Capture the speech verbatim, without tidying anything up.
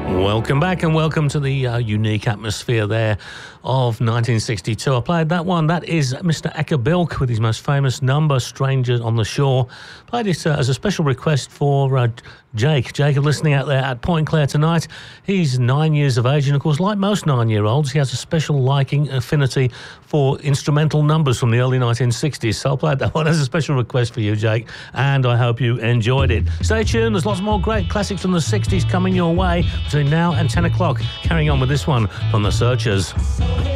Welcome back and welcome to the uh, unique atmosphere there of nineteen sixty-two. I played that one. That is Mister Acker Bilk with his most famous number, Stranger on the Shore. Played it uh, as a special request for uh, Jake. Jacob listening out there at Point Clare tonight. He's nine years of age and, of course, like most nine-year-olds, he has a special liking, affinity for instrumental numbers from the early nineteen sixties. So I played that one as a special request for you, Jake, and I hope you enjoyed it. Stay tuned. There's lots more great classics from the sixties coming your way between now and ten o'clock. Carrying on with this one from The Searchers.